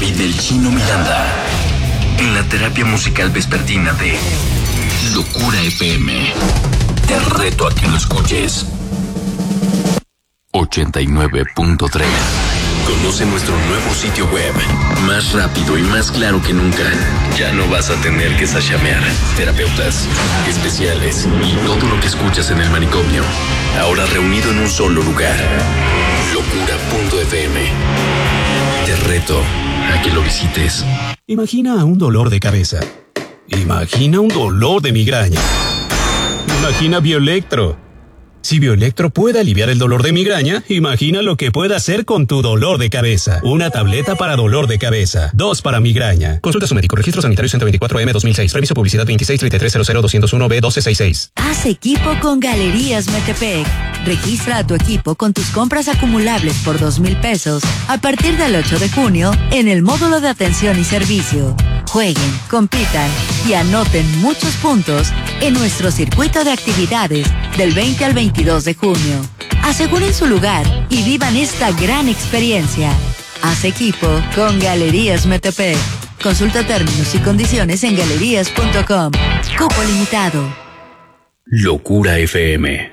David el Chino Miranda, en la terapia musical vespertina de Locura FM. Te reto a que lo escuches. 89.3. Conoce nuestro nuevo sitio web, más rápido y más claro que nunca. Ya no vas a tener que sashamear. Terapeutas, especiales y todo lo que escuchas en el manicomio, ahora reunido en un solo lugar. Locura.fm. Te reto a que lo visites. Imagina un dolor de cabeza. Imagina un dolor de migraña. Imagina Bioelectro. Si Bioelectro puede aliviar el dolor de migraña, imagina lo que puede hacer con tu dolor de cabeza. Una tableta para dolor de cabeza, 2 para migraña. Consulta a su médico. Registro sanitario 124M 2006. Reviso publicidad 2633000201B1266. Haz equipo con Galerías Metepec. Registra a tu equipo con tus compras acumulables por 2,000 pesos a partir del 8 de junio en el módulo de atención y servicio. Jueguen, compitan y anoten muchos puntos en nuestro circuito de actividades del 20 al 22 de junio. Aseguren su lugar y vivan esta gran experiencia. Haz equipo con Galerías Metepec. Consulta términos y condiciones en galerías.com. Cupo limitado. Locura FM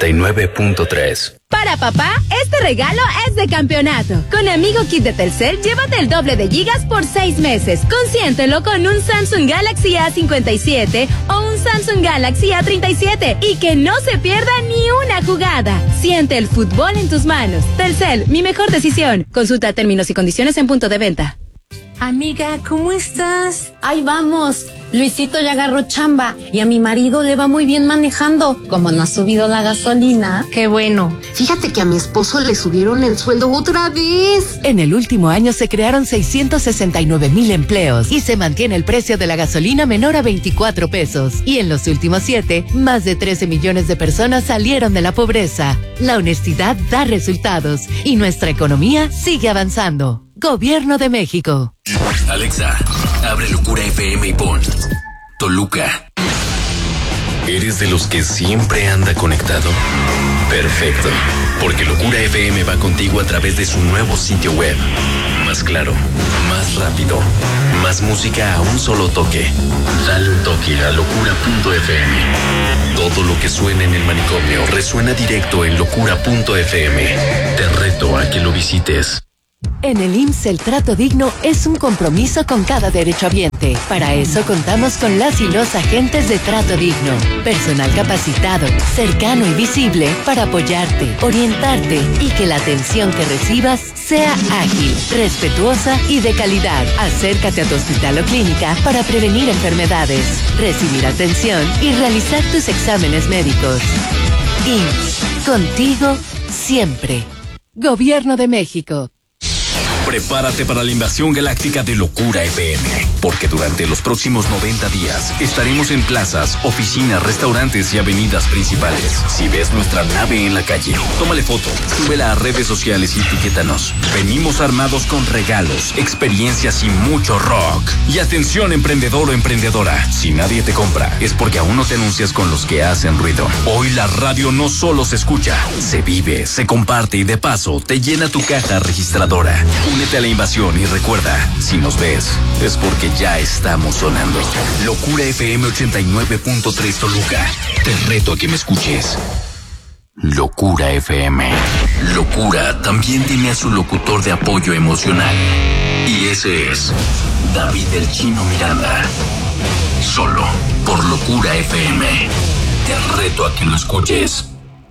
89.3. Para papá, este regalo es de campeonato. Con Amigo Kit de Telcel, llévate el doble de gigas por 6 meses. Consiéntelo con un Samsung Galaxy A57 o un Samsung Galaxy A37 y que no se pierda ni una jugada. Siente el fútbol en tus manos. Telcel, mi mejor decisión. Consulta términos y condiciones en punto de venta. Amiga, ¿cómo estás? Ahí vamos. Luisito ya agarró chamba y a mi marido le va muy bien manejando. Como no ha subido la gasolina. Qué bueno. Fíjate que a mi esposo le subieron el sueldo otra vez. En el último año se crearon 669,000 empleos y se mantiene el precio de la gasolina menor a 24 pesos. Y en los últimos 7, más de 13 millones de personas salieron de la pobreza. La honestidad da resultados y nuestra economía sigue avanzando. Gobierno de México. Alexa, abre Locura FM y pon Toluca. ¿Eres de los que siempre anda conectado? Perfecto, porque Locura FM va contigo a través de su nuevo sitio web. Más claro, más rápido, más música a un solo toque. Dale un toque a Locura.fm. Todo lo que suena en el manicomio resuena directo en Locura.fm. Te reto a que lo visites. En el IMSS el trato digno es un compromiso con cada derechohabiente. Para eso contamos con las y los agentes de trato digno. Personal capacitado, cercano y visible para apoyarte, orientarte y que la atención que recibas sea ágil, respetuosa y de calidad. Acércate a tu hospital o clínica para prevenir enfermedades, recibir atención y realizar tus exámenes médicos. IMSS, contigo siempre. Gobierno de México. Prepárate para la invasión galáctica de Locura FM, porque durante los próximos 90 días estaremos en plazas, oficinas, restaurantes y avenidas principales. Si ves nuestra nave en la calle, tómale foto, súbela a redes sociales y etiquétanos. Venimos armados con regalos, experiencias y mucho rock. Y atención, emprendedor o emprendedora, si nadie te compra, es porque aún no te anuncias con los que hacen ruido. Hoy la radio no solo se escucha, se vive, se comparte y de paso te llena tu caja registradora. Únete a la invasión y recuerda, si nos ves, es porque ya estamos sonando. Locura FM 89.3 Toluca. Te reto a que me escuches. Locura FM. Locura también tiene a su locutor de apoyo emocional. Y ese es David el Chino Miranda. Solo por Locura FM. Te reto a que lo escuches.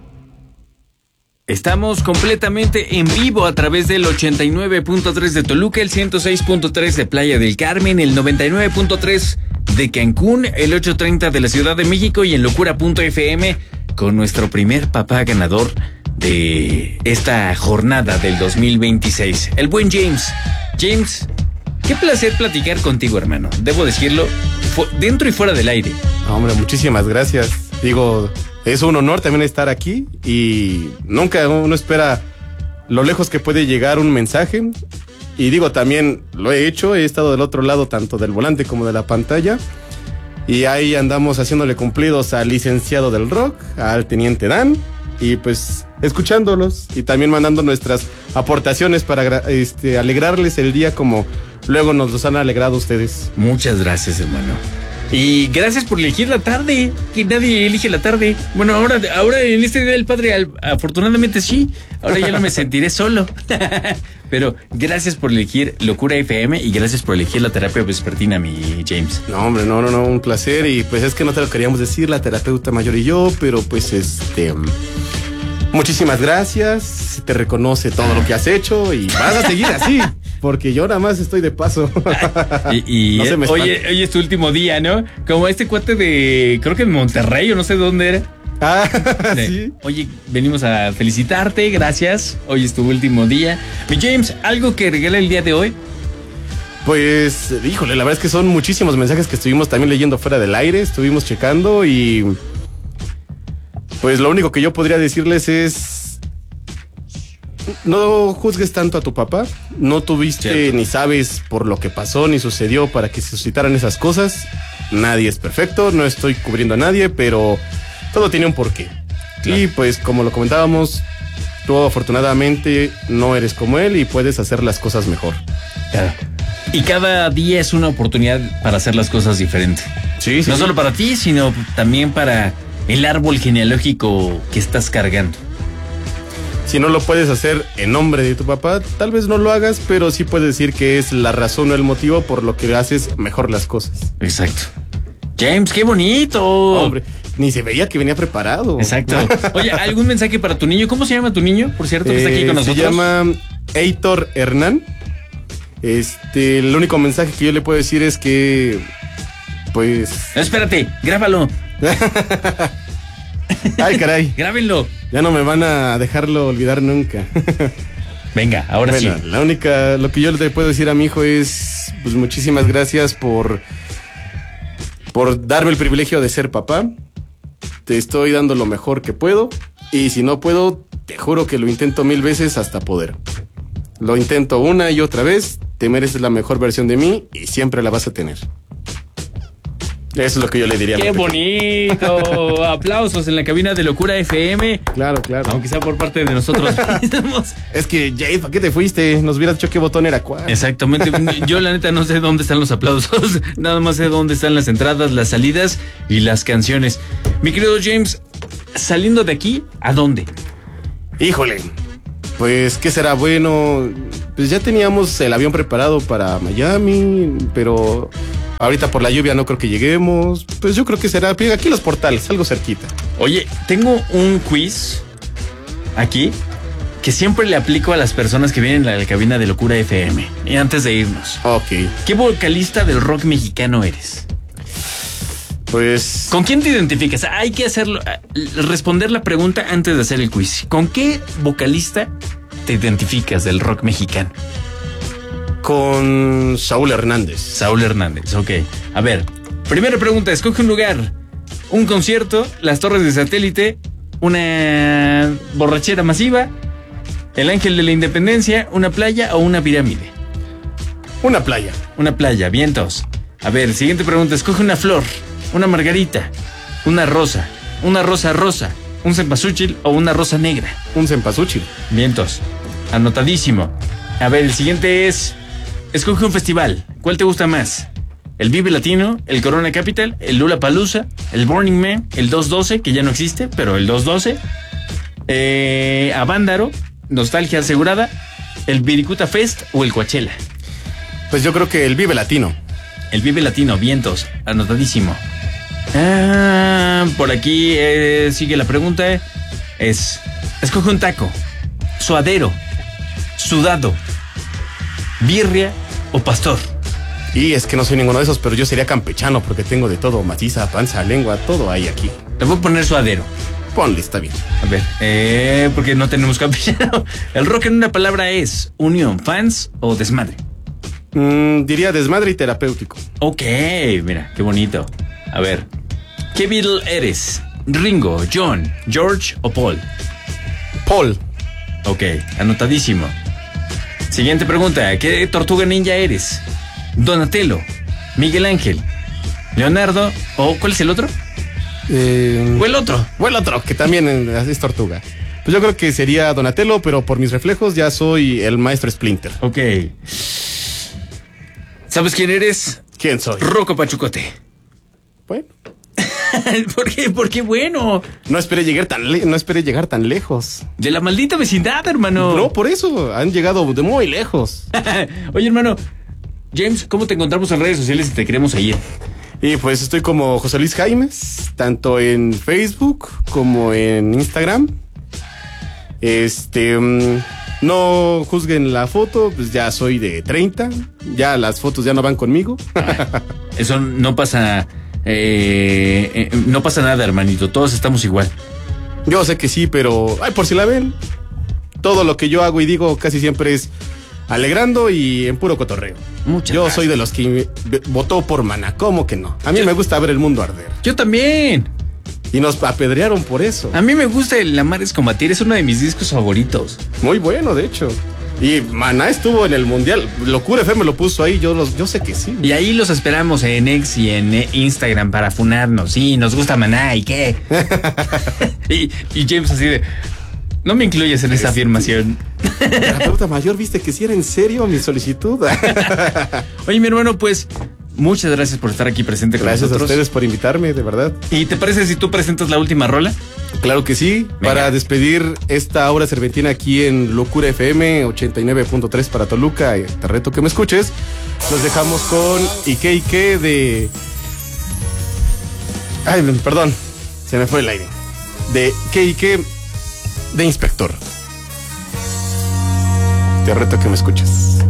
Estamos completamente en vivo a través del 89.3 de Toluca, el 106.3 de Playa del Carmen, el 99.3 de Cancún, el 830 de la Ciudad de México y en Locura.fm con nuestro primer papá ganador de esta jornada del 2026, el buen James. James, qué placer platicar contigo, hermano. Debo decirlo, dentro y fuera del aire. Hombre, muchísimas gracias. Digo, es un honor también estar aquí y nunca uno espera lo lejos que puede llegar un mensaje. Y digo, también lo he hecho, he estado del otro lado tanto del volante como de la pantalla. Y ahí andamos haciéndole cumplidos al licenciado del rock, al teniente Dan, y pues escuchándolos y también mandando nuestras aportaciones para alegrarles el día como luego nos los han alegrado ustedes. Muchas gracias, hermano. Y gracias por elegir la tarde, que nadie elige la tarde. Bueno, ahora en este Día del Padre, afortunadamente sí, ahora ya no me sentiré solo. Pero gracias por elegir Locura FM y gracias por elegir la terapia vespertina, mi James. No, hombre, no, un placer. Y pues es que no te lo queríamos decir, la terapeuta mayor y yo, pero pues muchísimas gracias, te reconoce todo lo que has hecho y vas a seguir así. Porque yo nada más estoy de paso. Y no hoy es tu último día, ¿no? Como este cuate de, creo que en Monterrey o no sé dónde era. Sí. Oye, venimos a felicitarte, gracias. Hoy es tu último día. Mi James, ¿algo que regala el día de hoy? Pues, híjole, la verdad es que son muchísimos mensajes que estuvimos también leyendo fuera del aire, estuvimos checando y... Pues lo único que yo podría decirles es... No juzgues tanto a tu papá, no tuviste ni sabes por lo que pasó ni sucedió para que se suscitaran esas cosas. Nadie es perfecto, no estoy cubriendo a nadie, pero todo tiene un porqué. Claro. Y pues como lo comentábamos, tú afortunadamente no eres como él y puedes hacer las cosas mejor. Claro. Y cada día es una oportunidad para hacer las cosas diferente. Sí. No solo para ti, sino también para el árbol genealógico que estás cargando. Si no lo puedes hacer en nombre de tu papá, tal vez no lo hagas, pero sí puedes decir que es la razón o el motivo por lo que haces mejor las cosas. Exacto. James, qué bonito. Hombre, ni se veía que venía preparado. Exacto. Oye, ¿algún mensaje para tu niño? ¿Cómo se llama tu niño? Por cierto, que está aquí con nosotros. Se llama Heitor Hernán. El único mensaje que yo le puedo decir es que, pues... Espérate, grábalo. Ay, caray. Grábenlo. Ya no me van a dejarlo olvidar nunca. Venga, ahora sí. Lo que yo le puedo decir a mi hijo es, pues muchísimas gracias por darme el privilegio de ser papá. Te estoy dando lo mejor que puedo y si no puedo, te juro que lo intento 1000 veces hasta poder. Lo intento una y otra vez, te mereces la mejor versión de mí y siempre la vas a tener. Eso es lo que yo le diría. ¡Qué bonito! Aplausos en la cabina de Locura FM. Claro. Aunque sea por parte de nosotros. Es que, Jade, ¿para qué te fuiste? Nos hubieras dicho qué botón era cuál. Exactamente. Yo la neta no sé dónde están los aplausos. Nada más sé dónde están las entradas, las salidas y las canciones. Mi querido James, saliendo de aquí, ¿a dónde? Híjole, pues, ¿qué será bueno? Pues ya teníamos el avión preparado para Miami, pero... Ahorita por la lluvia no creo que lleguemos. Pues yo creo que será aquí Los Portales, algo cerquita. Oye, tengo un quiz aquí que siempre le aplico a las personas que vienen a la cabina de Locura FM. Y antes de irnos. Ok. ¿Qué vocalista del rock mexicano eres? Pues... ¿Con quién te identificas? Hay que hacerlo, responder la pregunta antes de hacer el quiz. ¿Con qué vocalista te identificas del rock mexicano? Con Saúl Hernández. Saúl Hernández, ok. A ver, primera pregunta, escoge un lugar. Un concierto, las torres de satélite, una borrachera masiva, el Ángel de la Independencia, una playa o una pirámide. Una playa. Una playa, vientos. A ver, siguiente pregunta, escoge una flor, una margarita, una rosa rosa, un cempasúchil o una rosa negra. Un cempasúchil. Vientos. Anotadísimo. A ver, el siguiente es... Escoge un festival. ¿Cuál te gusta más? ¿El Vive Latino? ¿El Corona Capital? ¿El Lollapalooza? ¿El Burning Man? ¿El 212? Que ya no existe, pero el 212. Avándaro. Nostalgia asegurada. ¿El Viricuta Fest o el Coachella? Pues yo creo que el Vive Latino. El Vive Latino, vientos. Anotadísimo. Por aquí sigue la pregunta. Escoge un taco. Suadero. Sudado. ¿Birria o pastor? Y es que no soy ninguno de esos, pero yo sería campechano porque tengo de todo, maciza, panza, lengua, todo hay aquí. Le voy a poner suadero. Ponle, está bien. A ver, porque no tenemos campechano. El rock en una palabra es unión, fans o desmadre. Diría desmadre y terapéutico. Ok, mira, qué bonito. A ver, ¿qué Beatle eres? ¿Ringo, John, George o Paul? Paul. Ok, anotadísimo. Siguiente pregunta, ¿qué tortuga ninja eres? ¿Donatello, Miguel Ángel, Leonardo o cuál es el otro? O el otro, que también es tortuga. Pues yo creo que sería Donatello, pero por mis reflejos ya soy el maestro Splinter. Ok. ¿Sabes quién eres? ¿Quién soy? Rocco Pachucote. Bueno. ¿Por qué? ¿Por qué bueno? No esperé llegar tan lejos. De la maldita vecindad, hermano. No, por eso. Han llegado de muy lejos. Oye, hermano. James, ¿cómo te encontramos en redes sociales si te queremos seguir? Y pues estoy como José Luis Jaimes, tanto en Facebook como en Instagram. No juzguen la foto, pues ya soy de 30. Ya las fotos ya no van conmigo. Eso no pasa. No pasa nada, hermanito. Todos estamos igual. Yo sé que sí, pero por si la ven, todo lo que yo hago y digo casi siempre es alegrando y en puro cotorreo. Yo gracias. Soy de los que votó por Maná. ¿Cómo que no? A mí me gusta ver el mundo arder. Yo también. Y nos apedrearon por eso. A mí me gusta El Amar es Combatir. Es uno de mis discos favoritos. Muy bueno, de hecho. Y Maná estuvo en el Mundial. Locura FM lo puso ahí. Yo sé que sí. Y ahí los esperamos en X y en Instagram para funarnos. Sí, nos gusta Maná. ¿Y qué? y James así de... No me incluyes en esa afirmación. Terapeuta mayor, ¿viste que sí era en serio mi solicitud? Oye, mi hermano, pues... Muchas gracias por estar aquí presente con nosotros. Gracias a ustedes por invitarme, de verdad. ¿Y te parece si tú presentas la última rola? Claro que sí. Venga. Para despedir esta hora cerventina aquí en Locura FM 89.3 para Toluca, te reto que me escuches. Los dejamos con Ike de... Ay, perdón, se me fue el aire. De Ike de Inspector. Te reto que me escuches.